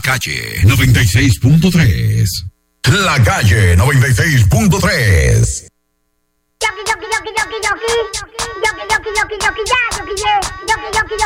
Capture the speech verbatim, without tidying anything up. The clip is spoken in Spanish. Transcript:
Calle noventa y seis punto tres. La Calle noventa y seis punto tres. Yoki, yoki, yoki, yoki, yoki. Yoki, yoki, yoki, yoki, ya, yoki, ye. Yoki, yoki,